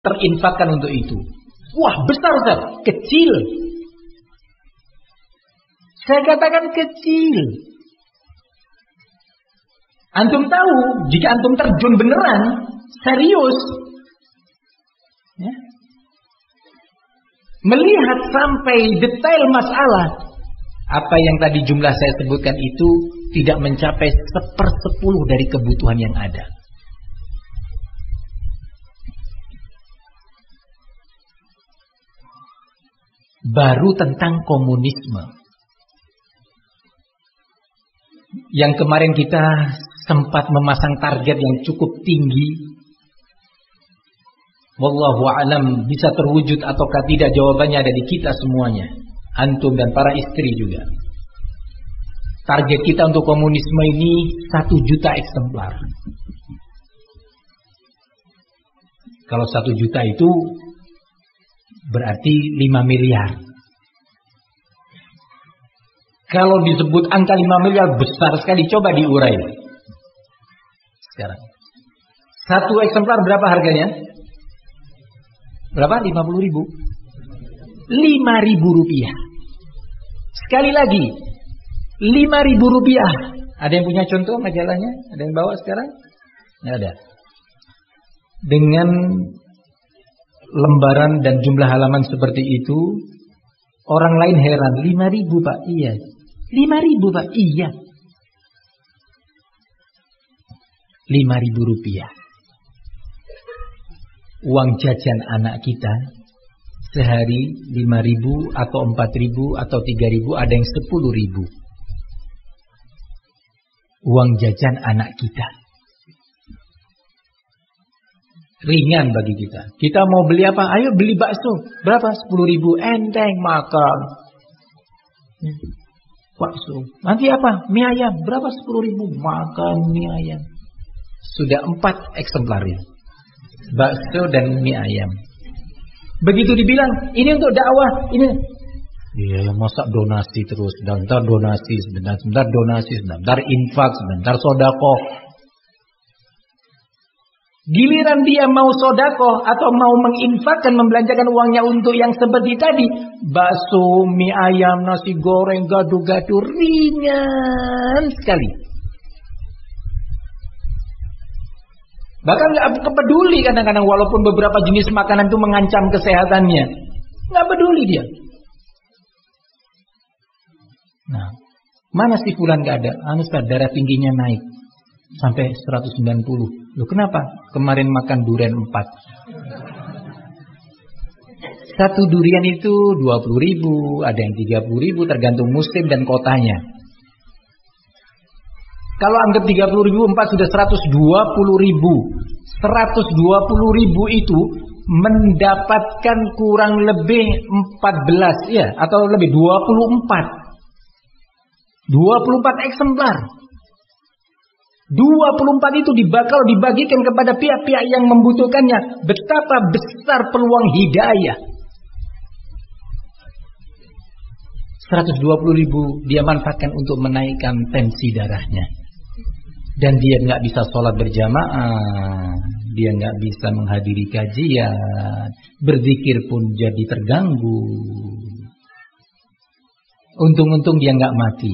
terinfakkan untuk itu. Wah, besar Ustaz, kecil. Saya katakan kecil. Antum tahu, jika antum terjun beneran, serius, ya, melihat sampai detail masalah, apa yang tadi jumlah saya sebutkan itu tidak mencapai 1/10 dari kebutuhan yang ada. Baru tentang komunisme yang kemarin kita sempat memasang target yang cukup tinggi. Wallahu a'lam bisa terwujud ataukah tidak, jawabannya ada di kita semuanya, antum dan para istri juga. Target kita untuk komunisme ini 1 juta eksemplar. Kalau 1 juta itu berarti 5 miliar. Kalau disebut angka 5 miliar besar sekali, coba diurai. Sekarang 1 eksemplar berapa harganya? Berapa? 50.000. 5.000 rupiah. Sekali lagi, 5.000 rupiah. Ada yang punya contoh majalahnya? Ada yang bawa sekarang? Nggak ada. Dengan lembaran dan jumlah halaman seperti itu, orang lain heran. 5.000 Pak? Iya. 5.000 Pak? Iya. 5.000 rupiah. Uang jajan anak kita sehari 5.000 atau 4.000 atau 3.000, ada yang 10.000. Uang jajan anak kita ringan bagi kita. Kita mau beli apa? Ayo beli bakso. Berapa? 10.000. Enteng makan. Bakso. Nanti apa? Mie ayam. Berapa? 10.000. Makan mie ayam. Sudah 4 eksemplarnya. Bakso dan mie ayam. Begitu dibilang, ini untuk dakwah, ini. Iya, masa donasi terus, sebentar donasi, sebentar donasi, sebentar infak, sebentar sedekah. Giliran dia mau sedekah atau mau menginfakkan, membelanjakan uangnya untuk yang seperti tadi, bakso, mie ayam, nasi goreng, gado-gado, ringan sekali. Bahkan nggak peduli kadang-kadang, walaupun beberapa jenis makanan itu mengancam kesehatannya, nggak peduli dia. Nah, mana si fulan nggak ada? Darah tingginya naik sampai 190. Loh kenapa? Kemarin makan durian 4. Satu durian itu 20.000, ada yang 30.000, tergantung musim dan kotanya. Kalau anggap 30.000, 4 sudah 120.000. 120.000 itu mendapatkan kurang lebih 14 ya, atau lebih 24 eksemplar. 24 itu kalau dibagikan kepada pihak-pihak yang membutuhkannya, betapa besar peluang hidayah. 120.000 dia manfaatkan untuk menaikkan tensi darahnya. Dan dia nggak bisa sholat berjamaah, dia nggak bisa menghadiri kajian, berzikir pun jadi terganggu. Untung-untung dia nggak mati.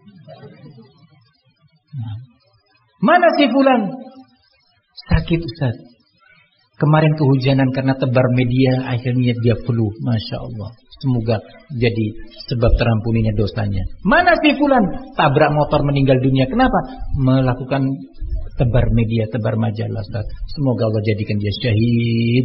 Mana si fulan? Sakit Ustaz. Kemarin kehujanan karena tebar media, akhirnya dia flu. Masya Allah. Semoga jadi sebab terampuninya dosanya. Mana si fulan? Tabrak motor meninggal dunia. Kenapa? Melakukan tebar media, tebar majalah Ustaz. Semoga Allah jadikan dia syahid.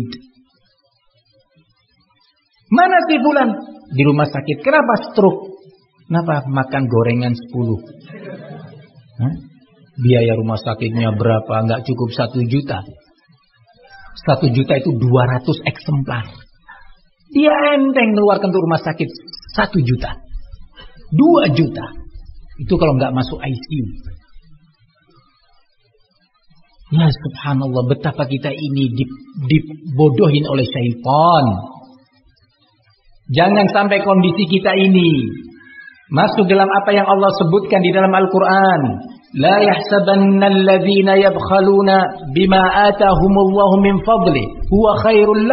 Mana si fulan? Di rumah sakit. Kenapa? Stroke. Kenapa? Makan gorengan 10. Hah? Biaya rumah sakitnya berapa? Nggak cukup 1 juta. 1 juta itu 200 eksemplar. Dia enteng mengeluarkan untuk rumah sakit 1 juta. 2 juta. Itu kalau nggak masuk ICU. Ya subhanallah, betapa kita ini dibodohin oleh syaitan. Jangan sampai kondisi kita ini masuk dalam apa yang Allah sebutkan di dalam Al-Quran. La yahsabanna alladhina yabkhaluna bima atahumullahu min fadli huwa khairul